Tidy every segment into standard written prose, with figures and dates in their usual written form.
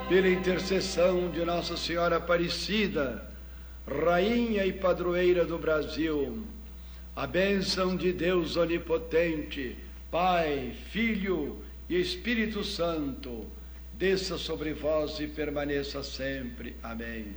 pela intercessão de Nossa Senhora Aparecida, Rainha e Padroeira do Brasil, a bênção de Deus Onipotente, Pai, Filho e Espírito Santo, desça sobre vós e permaneça sempre. Amém.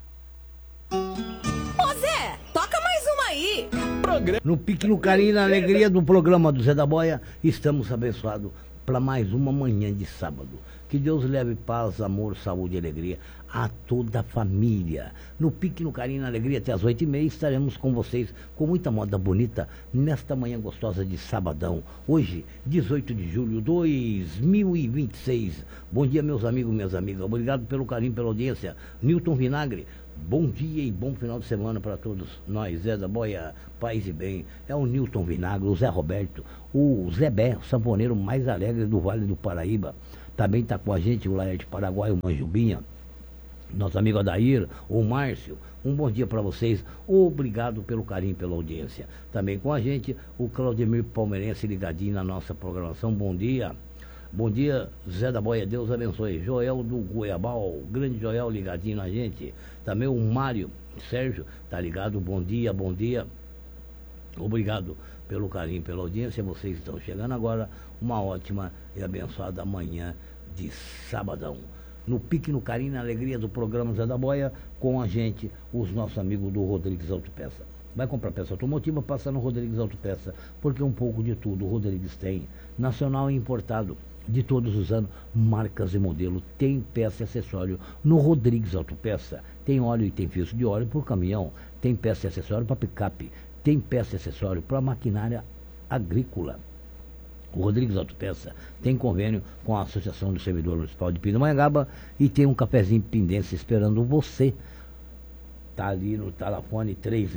Ô Zé, toca mais uma aí. No pique, no carinho e na alegria do programa do Zé da Boia, estamos abençoados para mais uma manhã de sábado. Que Deus leve paz, amor, saúde e alegria a toda a família. No pique, no carinho e na alegria, até as 8h30, estaremos com vocês com muita moda bonita nesta manhã gostosa de sabadão. Hoje, 18 de julho de 2026. Bom dia, meus amigos, minhas amigas. Obrigado pelo carinho, pela audiência. Newton Vinagre. Bom dia e bom final de semana para todos nós. Zé da Boia, paz e bem. É o Newton Vinagre, o Zé Roberto, o Zé Bé, o sanfoneiro mais alegre do Vale do Paraíba. Também está com a gente o Laerte Paraguai, o Manjubinha, nosso amigo Adair, o Márcio. Um bom dia para vocês. Obrigado pelo carinho, pela audiência. Também com a gente o Claudemir Palmeirense ligadinho na nossa programação. Bom dia. Bom dia, Zé da Boia, Deus abençoe. Joel do Goiabal, grande Joel ligadinho na gente. Também o Mário Sérgio, tá ligado? Bom dia, bom dia. Obrigado pelo carinho, pela audiência. Vocês estão chegando agora. Uma ótima e abençoada manhã de sabadão. No pique, no carinho, na alegria do programa Zé da Boia, com a gente, os nossos amigos do Rodrigues Autopeça. Vai comprar peça automotiva, passa no Rodrigues Autopeça, porque um pouco de tudo o Rodrigues tem. Nacional e importado, de todos os anos, marcas e modelo, tem peça e acessório no Rodrigues Autopeça. Tem óleo e tem fios de óleo para o caminhão, tem peça e acessório para picape, tem peça e acessório para maquinária agrícola. O Rodrigues Autopeça tem convênio com a Associação do Servidor Municipal de Pindamonhangaba e tem um cafezinho Pindense esperando você. Está ali no telefone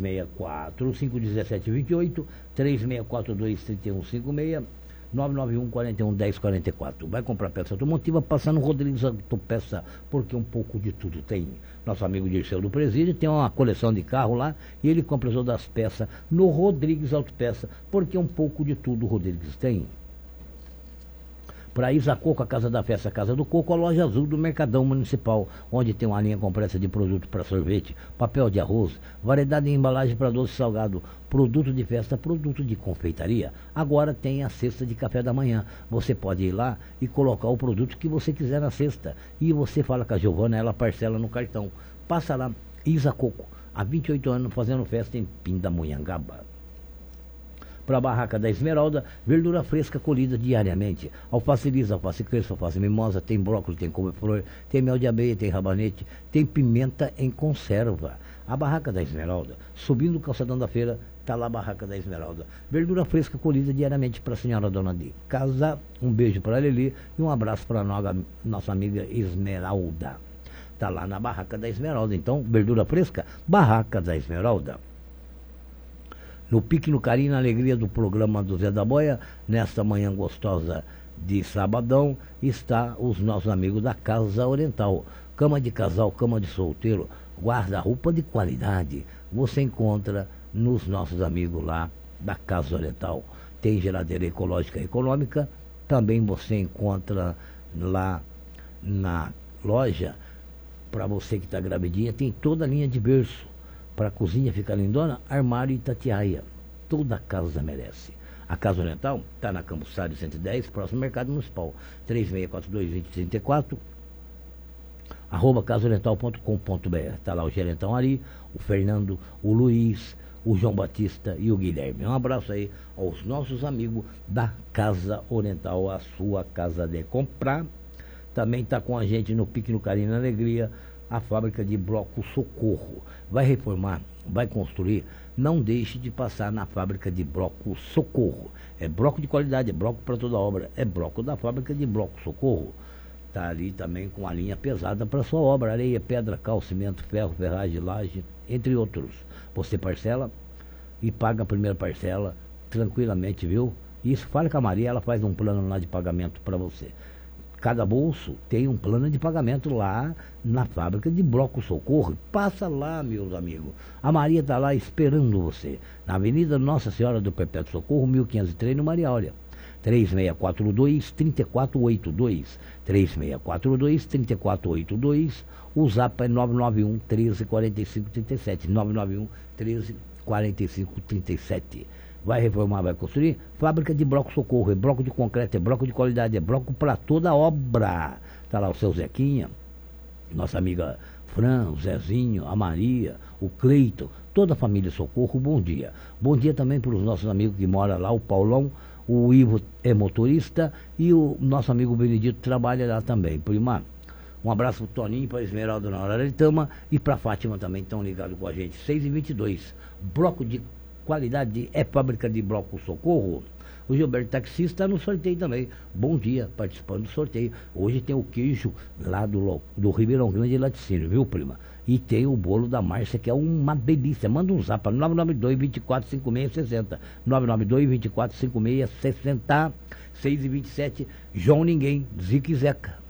364-517-28, 3642-3156, 991-41-1044. Vai comprar peça automotiva, passar no Rodrigues Autopeça, porque um pouco de tudo tem. Nosso amigo Dirceu do Presídio tem uma coleção de carro lá e ele compra todas as peças no Rodrigues Autopeça, porque um pouco de tudo o Rodrigues tem. Para Isa Coco, a Casa da Festa, a Casa do Coco, a loja azul do Mercadão Municipal, onde tem uma linha completa de produto para sorvete, papel de arroz, variedade de embalagem para doce salgado, produto de festa, produto de confeitaria. Agora tem a cesta de café da manhã. Você pode ir lá e colocar o produto que você quiser na cesta. E você fala com a Giovana, ela parcela no cartão. Passa lá, Isa Coco, há 28 anos fazendo festa em Pindamonhangaba. Para a Barraca da Esmeralda, verdura fresca colhida diariamente. Alface lisa, alface crespa, alface mimosa, tem brócolis, tem couve-flor, tem mel de abelha, tem rabanete, tem pimenta em conserva. A Barraca da Esmeralda, subindo o calçadão da feira, está lá a Barraca da Esmeralda. Verdura fresca colhida diariamente para a senhora dona de casa. Um beijo para a Lili e um abraço para a nossa amiga Esmeralda. Está lá na Barraca da Esmeralda. Então, verdura fresca, Barraca da Esmeralda. No pique, no carinho e na alegria do programa do Zé da Boia, nesta manhã gostosa de sabadão, está os nossos amigos da Casa Oriental. Cama de casal, cama de solteiro, guarda-roupa de qualidade. Você encontra nos nossos amigos lá da Casa Oriental. Tem geladeira ecológica e econômica. Também você encontra lá na loja, para você que está gravidinha, tem toda a linha de berço. Para a cozinha ficar lindona, armário e tatiaia. Toda casa merece. A Casa Oriental está na Campos Salles 110, próximo ao Mercado Municipal. 3642-2034, @casaoriental.com.br. Está lá o gerentão Ari, o Fernando, o Luiz, o João Batista e o Guilherme. Um abraço aí aos nossos amigos da Casa Oriental, a sua casa de comprar. Também está com a gente no Pique, no Carinho e na Alegria, a fábrica de bloco Socorro. Vai reformar, vai construir, não deixe de passar na fábrica de bloco Socorro. É bloco de qualidade, é bloco para toda obra, é bloco da fábrica de bloco Socorro. Está ali também com a linha pesada para sua obra, areia, pedra, cal, cimento, ferro, ferragem, laje, entre outros. Você parcela e paga a primeira parcela tranquilamente, viu? Isso, fale com a Maria, ela faz um plano lá de pagamento para você. Cada bolso tem um plano de pagamento lá na fábrica de bloco Socorro. Passa lá, meus amigos. A Maria está lá esperando você. Na Avenida Nossa Senhora do Perpétuo Socorro, 1503, no Maria Aurea. 3642-3482. 3642-3482. O zap é 991 13 45 37. 991 13 45 37. Vai reformar, vai construir? Fábrica de bloco Socorro. É bloco de concreto, é bloco de qualidade, é bloco para toda obra. Está lá o seu Zequinha, nossa amiga Fran, o Zezinho, a Maria, o Cleiton, toda a família Socorro, bom dia. Bom dia também para os nossos amigos que moram lá, o Paulão, o Ivo é motorista e o nosso amigo Benedito trabalha lá também. Prima, um abraço para o Toninho, para a Esmeralda na Araritama e para a Fátima também, estão ligados com a gente. 6h22, bloco de qualidade é fábrica de bloco Socorro. O Gilberto Taxista está no sorteio também. Bom dia, participando do sorteio. Hoje tem o queijo lá do Ribeirão Grande e Laticínio, viu, prima? E tem o bolo da Márcia, que é uma delícia. Manda um zap para 992-245660. 992-245660. 6h27, João Ninguém, Zique Zeca.